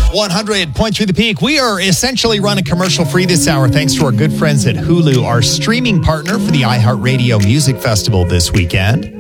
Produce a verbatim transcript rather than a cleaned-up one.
one hundred point three The Peak. We are essentially running commercial free this hour thanks to our good friends at Hulu, our streaming partner for the iHeartRadio Music Festival this weekend.